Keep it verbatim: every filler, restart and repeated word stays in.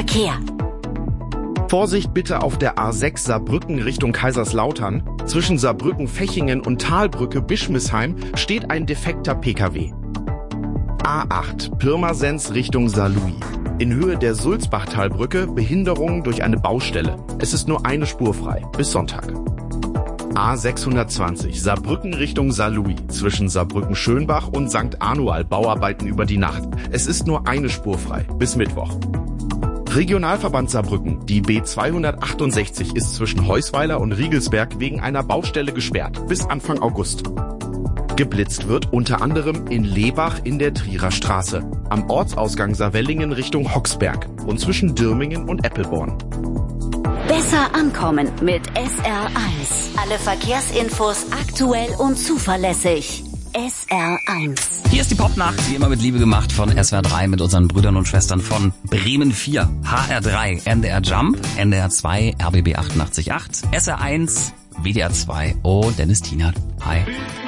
Verkehr. Vorsicht bitte auf der A sechs Saarbrücken Richtung Kaiserslautern. Zwischen Saarbrücken-Fechingen und Talbrücke-Bischmisheim steht ein defekter Pkw. A acht Pirmasens Richtung Saarlouis. In Höhe der Sulzbachtalbrücke Behinderungen durch eine Baustelle. Es ist nur eine Spur frei. Bis Sonntag. A sechshundertzwanzig Saarbrücken Richtung Saarlouis. Zwischen Saarbrücken-Schönbach und Sankt Anual Bauarbeiten über die Nacht. Es ist nur eine Spur frei. Bis Mittwoch. Regionalverband Saarbrücken. Die B zweihundertachtundsechzig ist zwischen Heusweiler und Riegelsberg wegen einer Baustelle gesperrt. Bis Anfang August. Geblitzt wird unter anderem in Lebach in der Trierer Straße, am Ortsausgang Saarwellingen Richtung Hoxberg und zwischen Dürmingen und Eppelborn. Besser ankommen mit S R eins. Alle Verkehrsinfos aktuell und zuverlässig. S R eins. Hier ist die Popnacht, wie immer mit Liebe gemacht von S W R drei mit unseren Brüdern und Schwestern von Bremen vier, H R drei, N D R Jump, N D R zwei, R B B achtundachtzig Komma acht, S R eins, W D R zwei und Dennis Tienert. Hi.